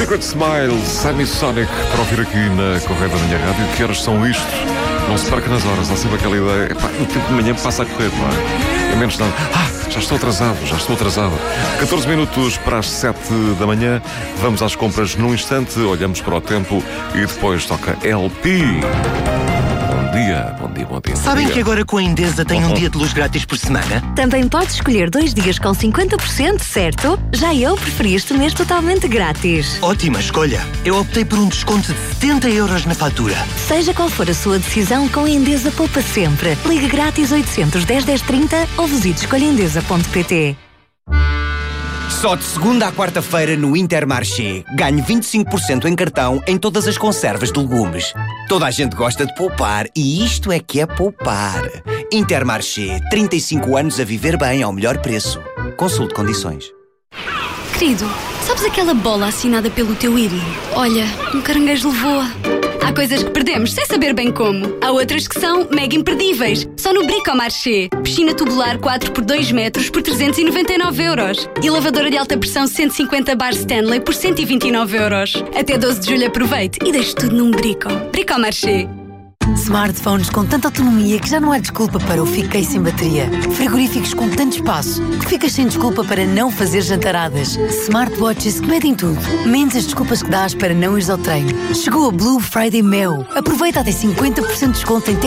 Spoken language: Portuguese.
Secret Smiles, Semisonic, para ouvir aqui na Correia da Minha Rádio. Que horas são isto? Não se perca nas horas, há sempre aquela ideia. Epá, o tempo de manhã passa a correr, pá. É menos nada. Já estou atrasado. 14 minutos para as 7 da manhã. Vamos às compras num instante, olhamos para o tempo e depois toca LP. Bom dia. Sabem que agora com a Endesa tem um dia de luz grátis por semana? Também podes escolher 2 dias com 50%, certo? Já eu preferi este mês totalmente grátis. Ótima escolha. Eu optei por um desconto de 70 € na fatura. Seja qual for a sua decisão, com a Endesa poupa sempre. Ligue grátis 810 1030 ou visite escolhaendesa.pt. Só de segunda à quarta-feira no Intermarché. Ganhe 25% em cartão em todas as conservas de legumes. Toda a gente gosta de poupar e isto é que é poupar. Intermarché, 35 anos a viver bem ao melhor preço. Consulte condições. Querido, sabes aquela bola assinada pelo teu ídolo? Olha, um caranguejo levou-a. Há coisas que perdemos sem saber bem como. Há outras que são mega imperdíveis. Só no Bricomarché. Piscina tubular 4 por 2 metros por 399 €. E lavadora de alta pressão 150 bar Stanley por 129 €. Até 12 de julho aproveite e deixe tudo num Brico. Bricomarché. Smartphones com tanta autonomia que já não há desculpa para o fiquei sem bateria. Frigoríficos com tanto espaço que ficas sem desculpa para não fazer jantaradas. Smartwatches que medem tudo, menos as desculpas que dás para não ires ao treino. Chegou a Blue Friday Mel. Aproveita até 50% de desconto em